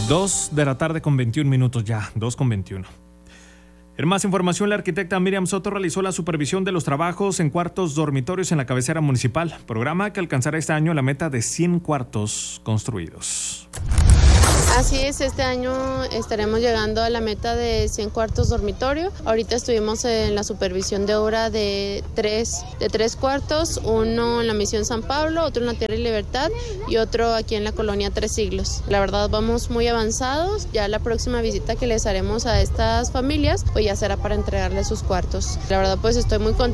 2 de la tarde con 21 minutos ya, 2:21. En más información, la arquitecta Miriam Soto realizó la supervisión de los trabajos en cuartos dormitorios en la cabecera municipal, programa que alcanzará este año la meta de 100 cuartos construidos. Así es, este año estaremos llegando a la meta de 100 cuartos dormitorio. Ahorita estuvimos en la supervisión de obra de tres cuartos, uno en la Misión San Pablo, otro en la Tierra y Libertad y otro aquí en la colonia Tres Siglos. La verdad vamos muy avanzados, ya la próxima visita que les haremos a estas familias pues ya será para entregarles sus cuartos. La verdad pues estoy muy contenta